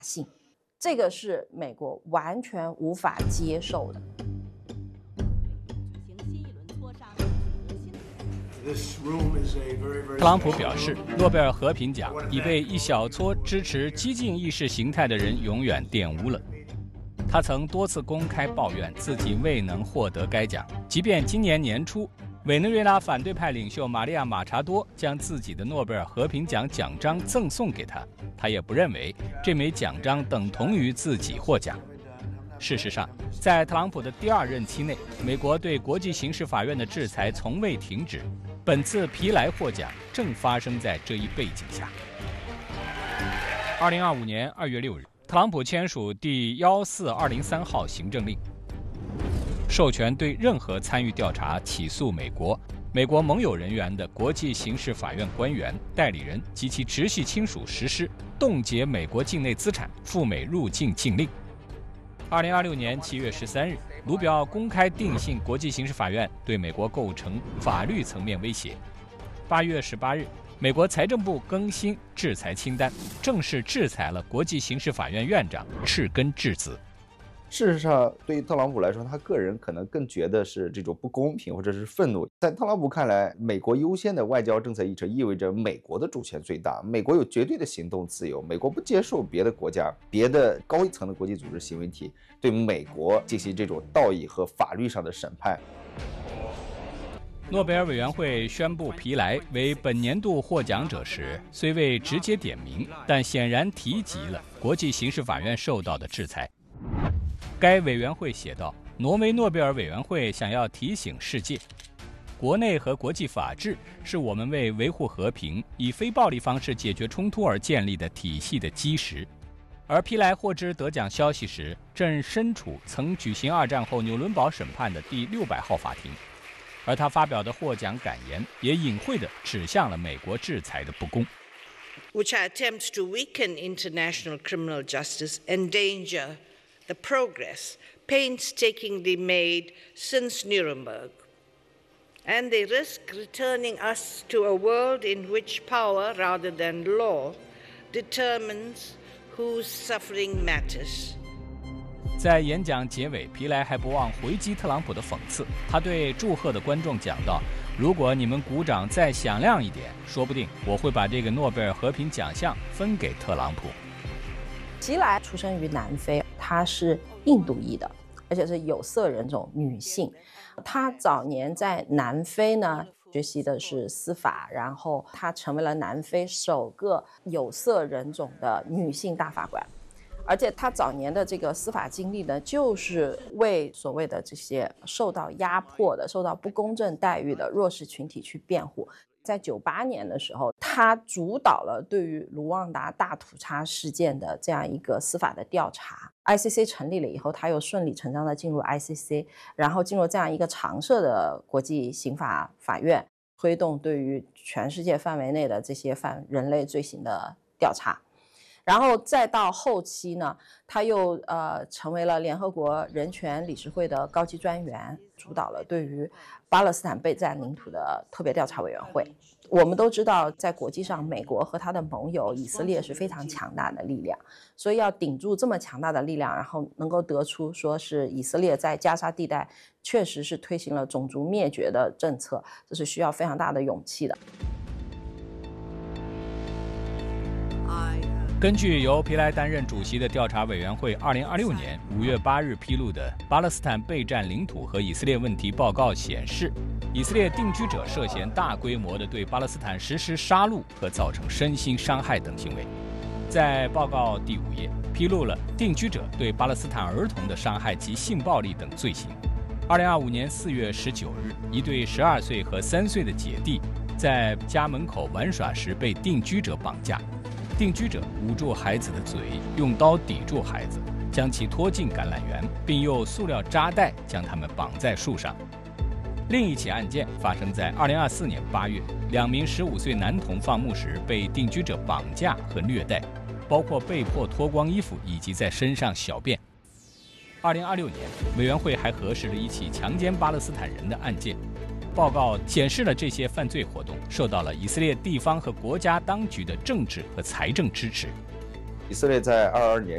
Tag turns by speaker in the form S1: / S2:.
S1: 性，这个是美国完全无法接受的。
S2: 特朗普表示，诺贝尔和平奖已被一小撮支持激进意识形态的人永远玷污了。他曾多次公开抱怨自己未能获得该奖，即便今年年初，委内瑞拉反对派领袖玛利亚·马查多将自己的诺贝尔和平奖奖章赠送给他，他也不认为这枚奖章等同于自己获奖。事实上，在特朗普的第2任期内，美国对国际刑事法院的制裁从未停止。本次皮莱获奖正发生在这一背景下。2025年2月6日，特朗普签署第14203号行政令，授权对任何参与调查、起诉美国盟友人员的国际刑事法院官员、代理人及其直系亲属实施冻结美国境内资产、赴美入境禁令。2026年7月13日，卢比奥公开定性国际刑事法院对美国构成法律层面威胁。8月18日，美国财政部更新制裁清单，正式制裁了国际刑事法院院长赤根智子。
S3: 事实上，对于特朗普来说，他个人可能更觉得是这种不公平或者是愤怒。在特朗普看来，美国优先的外交政策议程意味着美国的主权最大，美国有绝对的行动自由，美国不接受别的国家、别的高一层的国际组织行为体对美国进行这种道义和法律上的审判。
S2: 诺贝尔委员会宣布皮莱为本年度获奖者时，虽未直接点名，但显然提及了国际刑事法院受到的制裁。该委员会写道，挪威诺贝尔委员会想要提醒世界，国内和国际法治是我们为维护和平、以非暴力方式解决冲突而建立的体系的基石。而皮莱获知得奖消息时，正身处曾举行2战后纽伦堡审判的第600号法庭，而他发表的获奖感言也隐晦地指向了美国制裁的不公。
S4: Which are attempts to weaken international criminal justice, endanger the progress painstakingly made since Nuremberg, and they risk returning us to a world in which power rather than law determines whose suffering matters.
S2: 在演讲结尾，皮莱还不忘回击特朗普的讽刺。他对祝贺的观众讲道：“如果你们鼓掌再响亮一点，说不定我会把这个诺贝尔和平奖项分给特朗普。”
S1: 皮莱出生于南非，她是印度裔的，而且是有色人种女性。她早年在南非呢学习的是司法，然后她成为了南非首个有色人种的女性大法官。而且她早年的这个司法经历呢，就是为所谓的这些受到压迫的、受到不公正待遇的弱势群体去辩护。在98年的时候，他主导了对于卢旺达大屠杀事件的这样一个司法的调查。ICC 成立了以后，他又顺理成章的进入 ICC， 然后进入这样一个常设的国际刑法法院，推动对于全世界范围内的这些犯人类罪行的调查。然后再到后期呢，他又成为了联合国人权理事会的高级专员，主导了对于巴勒斯坦被占领土的特别调查委员会。我们都知道，在国际上，美国和他的盟友以色列是非常强大的力量，所以要顶住这么强大的力量，然后能够得出说是以色列在加沙地带确实是推行了种族灭绝的政策，这是需要非常大的勇气的。
S2: 根据由皮莱担任主席的调查委员会2026年5月8日披露的《巴勒斯坦被占领土和以色列问题报告》显示，以色列定居者涉嫌大规模地对巴勒斯坦实施杀戮和造成身心伤害等行为。在报告第5页披露了定居者对巴勒斯坦儿童的伤害及性暴力等罪行。2025年4月19日，一对12岁和3岁的姐弟在家门口玩耍时被定居者绑架。定居者捂住孩子的嘴，用刀抵住孩子，将其拖进橄榄园，并用塑料扎带将他们绑在树上。另一起案件发生在2024年8月，2名15岁男童放牧时被定居者绑架和虐待，包括被迫脱光衣服以及在身上小便。2026年，委员会还核实了一起强奸巴勒斯坦人的案件。报告显示了这些犯罪活动受到了以色列地方和国家当局的政治和财政支持。
S3: 以色列在22年